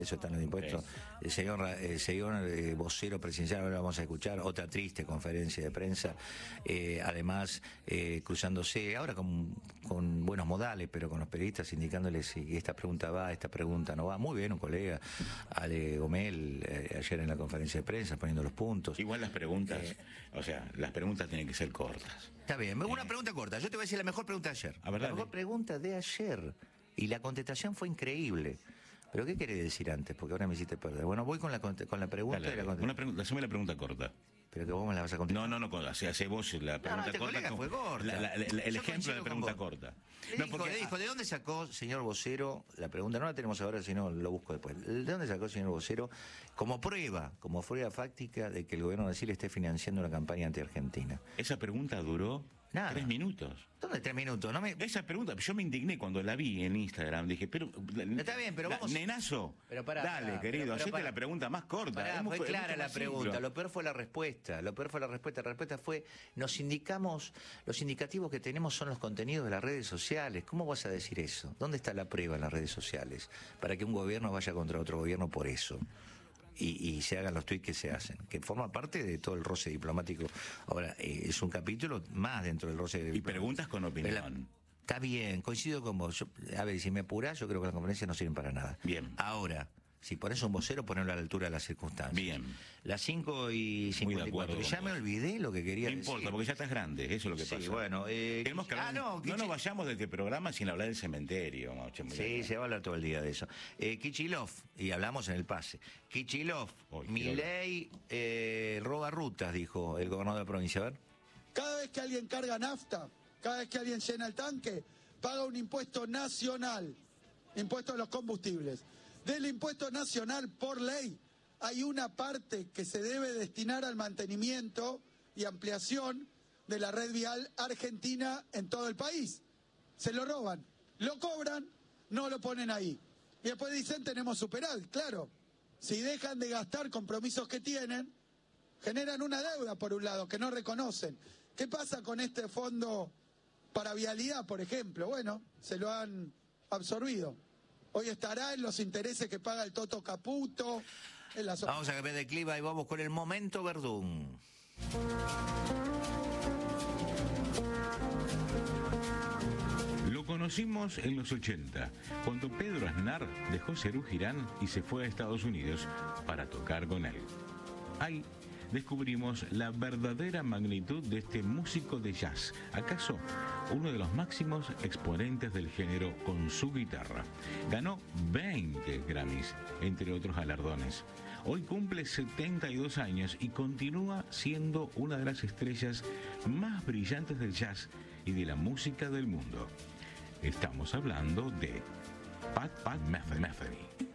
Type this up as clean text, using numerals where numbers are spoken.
Eso están los impuestos. Sí. El señor vocero presidencial, ahora vamos a escuchar otra triste conferencia de prensa, además cruzándose, ahora con buenos modales, pero con los periodistas indicándoles si esta pregunta va, esta pregunta no va. Muy bien, un colega, Ale Gomel, ayer en la conferencia de prensa, poniendo los puntos. Igual las preguntas, o sea, las preguntas tienen que ser cortas. Está bien, una pregunta corta. Yo te voy a decir la mejor pregunta de ayer. A ver, la mejor pregunta de ayer. Y la contestación fue increíble. ¿Pero qué querés decir antes? Porque ahora me hiciste perder. Bueno, voy con la pregunta Dale, y la contestación. haceme la pregunta corta. Pero que vos me la vas a contestar. No, hace vos la pregunta este corta. Colega fue corta. El ejemplo de la pregunta corta. Le dijo, ¿de dónde sacó, señor vocero? La pregunta no la tenemos ahora, sino lo busco después. ¿De dónde sacó, señor vocero, como prueba fáctica de que el gobierno de Brasil esté financiando una campaña anti-argentina? Esa pregunta duró 3 minutos. ¿Dónde 3 minutos? Esa pregunta, yo me indigné cuando la vi en Instagram. Dije, pero... Está bien, pero vamos... Nenazo, dale, querido, hacete la pregunta más corta. Fue clara la pregunta, lo peor fue la respuesta. La respuesta fue, los indicativos que tenemos son los contenidos de las redes sociales. ¿Cómo vas a decir eso? ¿Dónde está la prueba en las redes sociales? Para que un gobierno vaya contra otro gobierno por eso. Y se hagan los tuits que se hacen, que forma parte de todo el roce diplomático. Ahora, es un capítulo más dentro del roce diplomático. Y preguntas con opinión. Está bien, coincido con vos. A ver, si me apurás, yo creo que las conferencias no sirven para nada. Bien. Ahora, si pones un vocero, ponelo a la altura de las circunstancias. Bien. Las 5:54. Ya me olvidé lo que quería decir. No importa, porque ya estás grande, eso es lo que pasa. Sí, bueno. Tenemos que hablar, no nos vayamos de este programa sin hablar del cementerio. Sí, se va a hablar todo el día de eso. Kicillof, y hablamos en el pase. Kicillof, Milei roba rutas, dijo el gobernador de la provincia. A ver. Cada vez que alguien carga nafta, cada vez que alguien llena el tanque, paga un impuesto nacional, impuesto a los combustibles. Del impuesto nacional, por ley, hay una parte que se debe destinar al mantenimiento y ampliación de la red vial argentina en todo el país. Se lo roban, lo cobran, no lo ponen ahí. Y después dicen, tenemos superávit. Claro, si dejan de gastar compromisos que tienen, generan una deuda, por un lado, que no reconocen. ¿Qué pasa con este fondo para vialidad, por ejemplo? Bueno, se lo han absorbido. Hoy estará en los intereses que paga el Toto Caputo. Vamos a cambiar de clima y vamos con el momento Verdún. Lo conocimos en los 80, cuando Pedro Aznar dejó Serú Girán y se fue a Estados Unidos para tocar con él. Ahí descubrimos la verdadera magnitud de este músico de jazz, acaso uno de los máximos exponentes del género con su guitarra. Ganó 20 Grammys, entre otros galardones. Hoy cumple 72 años y continúa siendo una de las estrellas más brillantes del jazz y de la música del mundo. Estamos hablando de Pat Metheny.